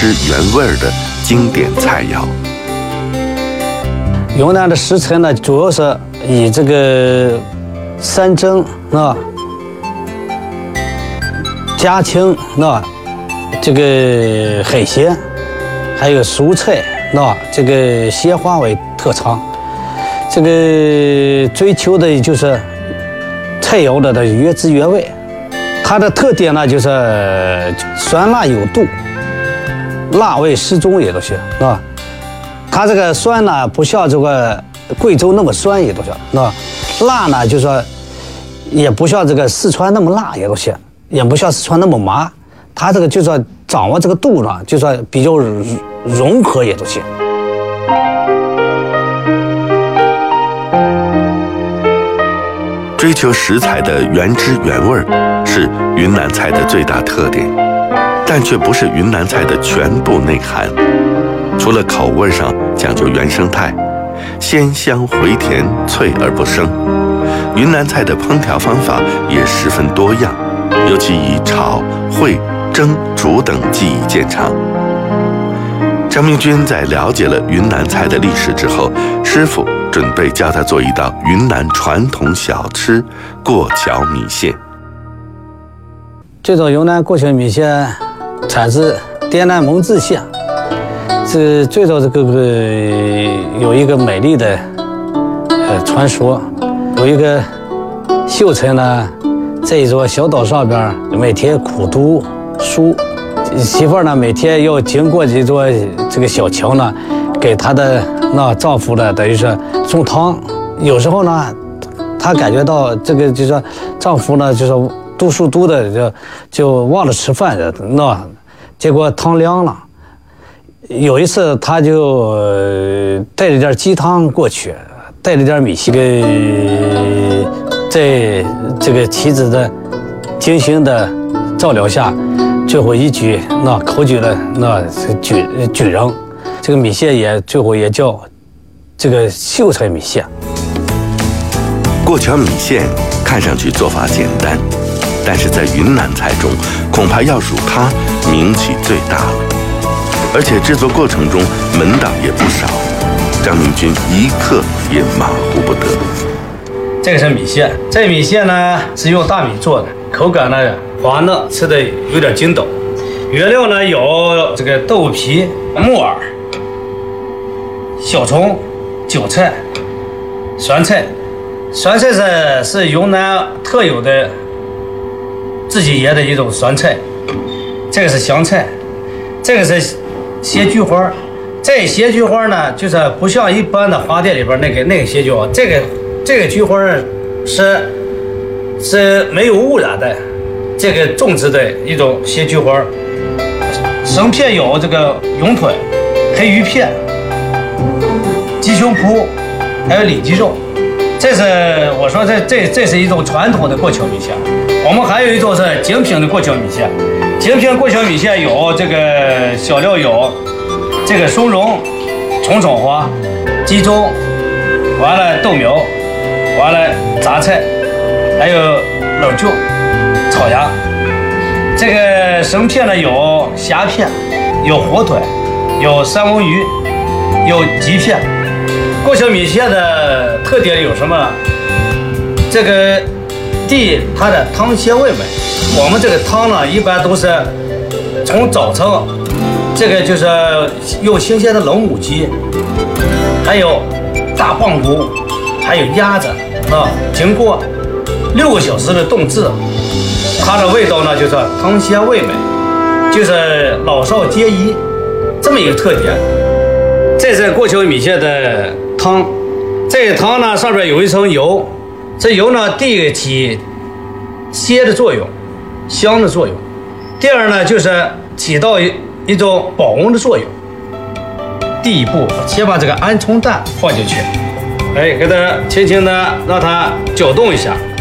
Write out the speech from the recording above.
汁原味的经典菜肴。 云南的食材呢，主要是以这个山珍家禽这个海鲜，还有蔬菜这个鲜花为特长。这个追求的就是菜肴的原汁原味。它的特点呢，就是酸辣有度，辣味适中，也都是它这个酸呢，不像这个贵州那么酸，也都是辣呢，就说也不像这个四川那么辣，也都是，也不像四川那么麻。它这个就说掌握这个度呢，就说比较融合，也都是。 追求食材的原汁原味是云南菜的最大特点，但却不是云南菜的全部内涵。除了口味上讲究原生态，鲜香回甜，脆而不生，云南菜的烹调方法也十分多样，尤其以炒、烩、蒸、煮等技艺见长。张明军在了解了云南菜的历史之后，师傅准备教他做一道云南传统小吃过桥米线。 这种云南过桥米线产自滇南蒙自县，是最早这个有一个美丽的传说，有一个秀才呢，在一座小岛上边每天苦读书，媳妇呢每天要经过这座这个小桥呢，给她的丈夫呢等于是送汤。有时候呢，她感觉到这个就说丈夫呢就是读书读的就忘了吃饭结果汤凉了。有一次她就带了点鸡汤过去，带了点米线，在这个妻子的精心的照料下，最后一举口举了举人，这个米线也最后也叫这个秀才米线。 过桥米线看上去做法简单，但是在云南菜中恐怕要数它名气最大了，而且制作过程中门道也不少，张明军一刻也马虎不得。 这个是米线，这米线呢是用大米做的，口感呢滑嫩，吃的有点筋道。原料呢有这个豆腐皮、木耳、小葱、韭菜、酸菜。酸菜是云南特有的自己腌的一种酸菜。这个是香菜，这个是咸菊花。这咸菊花呢，就是不像一般的花店里边那个咸菊花，这个菊花是没有污染的，这个种植的一种咸菊花。生片有这个云腿、黑鱼片、鸡胸脯，还有里脊肉。这是我说这是一种传统的过桥米线。我们还有一种是精品的过桥米线。精品过桥米线有这个小料有这个松茸、葱炒花、鸡枞，完了豆苗，完了杂菜，还有冷椒、炒鸭。这个生片呢有虾片，有火腿，有三文鱼，有鸡片。过桥米线的特点有什么？这个第一，它的汤鲜味美。我们这个汤呢，一般都是从早晨，这个就是用新鲜的老母鸡，还有大棒骨，还有鸭子经过6个小时的冻制，它的味道呢就是汤鲜味美，就是老少皆宜，这么一个特点。这是过桥米线的汤，这个汤呢上边有一层油，这油呢第一个起鲜的作用，香的作用；第二呢就是起到一种保温的作用。第一步，先把这个鹌鹑蛋放进去，给它轻轻的让它搅动一下。